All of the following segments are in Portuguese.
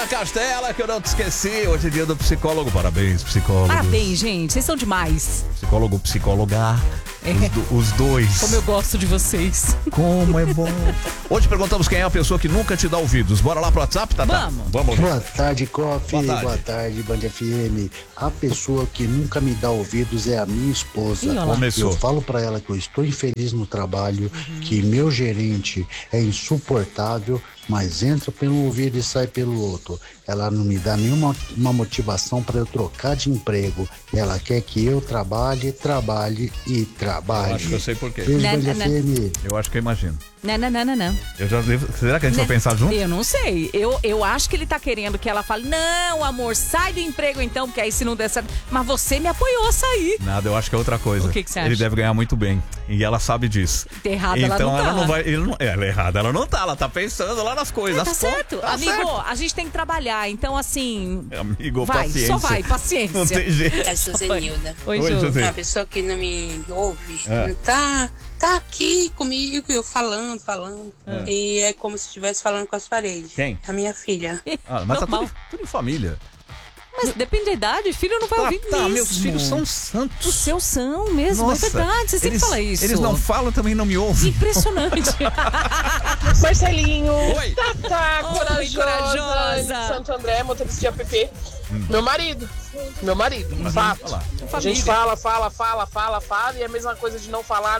Simona Castela, que eu não te esqueci. Hoje é dia do psicólogo. Parabéns, psicólogo. Parabéns, gente. Vocês são demais. Psicólogo, psicóloga. Os dois. Como eu gosto de vocês. Como é bom. Hoje perguntamos quem é a pessoa que nunca te dá ouvidos. Bora lá pro WhatsApp, Tatá? Vamos. Boa tarde, Coffee. Boa tarde, Band FM. A pessoa que nunca me dá ouvidos é a minha esposa. Começou. Eu falo pra ela que eu estou infeliz no trabalho, que meu gerente é insuportável, mas entra pelo ouvido e sai pelo outro. Ela não me dá nenhuma motivação para eu trocar de emprego. Ela quer que eu trabalhe. Eu acho que eu sei por quê. Beijo, Band FM. Eu acho que eu imagino. Não. Eu já devo... Será que a gente vai pensar junto? Eu não sei. Eu acho que ele tá querendo que ela fale, não, amor, sai do emprego então, porque aí se não der certo. Mas você me apoiou a sair. Nada, eu acho que é outra coisa. O que você acha? Ele deve ganhar muito bem. E ela sabe disso. Errada então ela não tá. Ela é errada, ela não tá. Ela tá pensando lá nas coisas. Tá certo. Tá Amigo, certo. a gente tem que trabalhar. Então, assim. Amigo, vai, paciência. só vai, paciência. Não tem jeito. É Suzenilda. Oi, José. Uma pessoa que não me ouve, tá aqui comigo, eu falando. E é como se estivesse falando com as paredes. Quem? A minha filha. Mas tá Normal. tudo em família. Mas depende da idade, filho não vai ouvir mesmo. Meus filhos são santos. Os seus são mesmo, Nossa, é verdade. Você sempre fala isso. Eles não falam, também não me ouvem. Impressionante. Marcelinho, Oi. Tatá, Oi, corajosa. de Santo André, motorista de app. Meu marido, fato. Olha lá. A gente fala, e é a mesma coisa de não falar.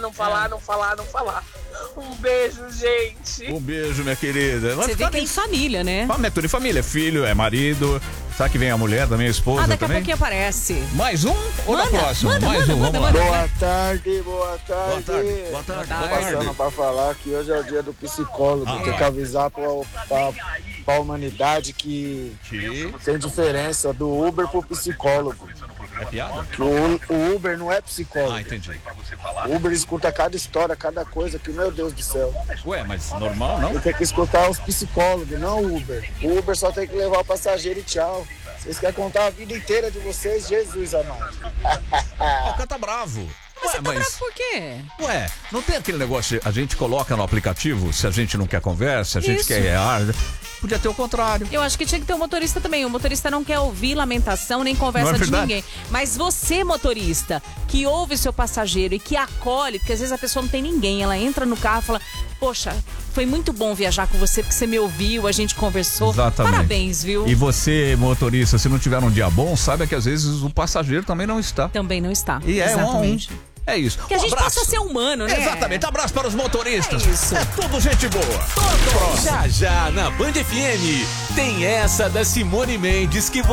Um beijo, gente. Um beijo, minha querida. Você vê que é em família, né? É tudo em família, é filho, é marido. Sabe que vem a mulher também, a esposa Daqui a também? pouquinho aparece. Mais um ou na próxima? Mais um, vamos lá. Boa tarde. Boa tarde. Tô passando pra falar que hoje é o dia do psicólogo. Tem que avisar pra humanidade que tem diferença do Uber pro psicólogo. É piada? Que o Uber não é psicólogo. Entendi. O Uber escuta cada história, cada coisa que, meu Deus do céu. Ué, mas normal, não? Ele tem que escutar os psicólogos, não o Uber. O Uber só tem que levar o passageiro e tchau. Vocês querem contar a vida inteira de vocês, Jesus amado. O cara tá bravo. Você tá bravo por quê? Ué, não tem aquele negócio, a gente coloca no aplicativo, se a gente não quer conversa, se a gente Isso. quer ar, podia ter o contrário. Eu acho que tinha que ter um motorista também. O motorista não quer ouvir lamentação nem conversa Não é de verdade? ninguém. Mas você, motorista, que ouve seu passageiro e que acolhe, porque às vezes a pessoa não tem ninguém, ela entra no carro e fala, poxa, foi muito bom viajar com você, porque você me ouviu, a gente conversou. Exatamente. Parabéns, viu? E você, motorista, se não tiver um dia bom, saiba que às vezes o passageiro também não está. Também não está. E é exatamente. É isso. Que a gente possa ser humano, né? Exatamente. Abraço para os motoristas. É isso. É tudo gente boa. Já na Band FM tem essa da Simone Mendes que